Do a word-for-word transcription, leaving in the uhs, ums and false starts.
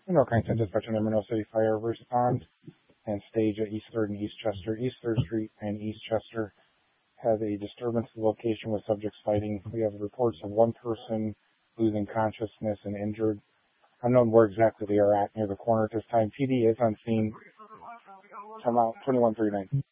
North Carolina Dispatch and Emerald City Fire respond and stage at East third and East Chester. East third Street and East Chester have a disturbance at the location with subjects fighting. We have reports of one person losing consciousness and injured. Unknown where exactly they are at near the corner at this time. P D is on scene. Time out twenty-one thirty-nine.